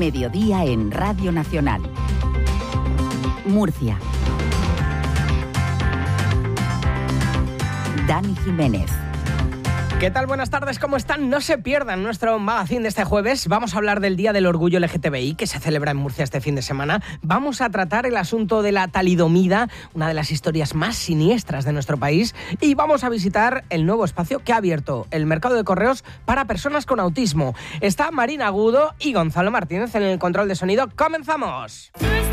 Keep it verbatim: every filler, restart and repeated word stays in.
Mediodía en Radio Nacional. Murcia. Dani Jiménez. ¿Qué tal? Buenas tardes, ¿cómo están? No se pierdan nuestro magazine de este jueves. Vamos a hablar del Día del Orgullo L G T B I, que se celebra en Murcia este fin de semana. Vamos a tratar el asunto de la talidomida, una de las historias más siniestras de nuestro país. Y vamos a visitar el nuevo espacio que ha abierto el mercado de correos para personas con autismo. Está Marina Agudo y Gonzalo Martínez en el control de sonido. ¡Comenzamos!